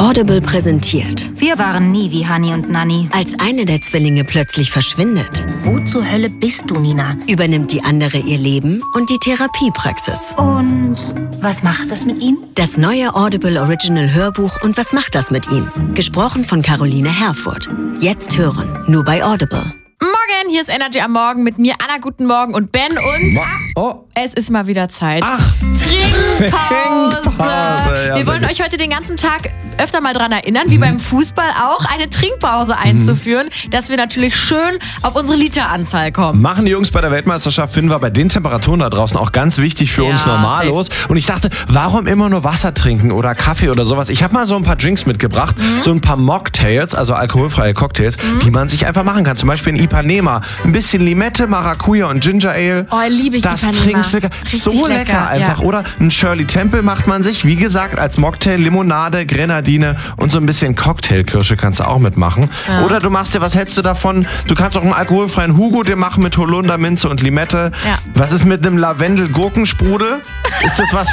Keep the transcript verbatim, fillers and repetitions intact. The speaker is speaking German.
Audible präsentiert. Wir waren nie wie Hani und Nanni. Als eine der Zwillinge plötzlich verschwindet, Wo zur Hölle bist du, Nina? übernimmt die andere ihr Leben und die Therapiepraxis. Und was macht das mit ihm? Das neue Audible Original Hörbuch Und was macht das mit ihm? Gesprochen von Caroline Herfurth. Jetzt hören, nur bei Audible. Morgen, hier ist Energy am Morgen mit mir, Anna, guten Morgen und Ben und Oh. es ist mal wieder Zeit. Ach. Trinkpause. Trinkpause, ja, Wir wollen sehr euch heute den ganzen Tag öfter mal dran erinnern, wie beim Fußball auch, eine Trinkpause einzuführen, dass wir natürlich schön auf unsere Literanzahl kommen. Machen die Jungs bei der Weltmeisterschaft, finden wir bei den Temperaturen da draußen auch ganz wichtig für Ja, uns Normalos. Und ich dachte, warum immer nur Wasser trinken oder Kaffee oder sowas? Ich habe mal so ein paar Drinks mitgebracht, Mhm. so ein paar Mocktails, also alkoholfreie Cocktails, Mhm. die man sich einfach machen kann. Zum Beispiel ein Ipanema, ein bisschen Limette, Maracuja und Ginger Ale. Oh, liebe ich Das Ipanema. trinkst du Richtig so lecker, lecker, einfach. ja. Oder ein Shirley Temple macht man sich, wie gesagt, als Mocktail, Limonade, Grenadine und so ein bisschen Cocktailkirsche kannst du auch mitmachen. Ja. Oder du machst dir, was hältst du davon? Du kannst auch einen alkoholfreien Hugo dir machen mit Holunder, Minze und Limette. Ja. Was ist mit einem Lavendel-Gurkensprudel? Ist das was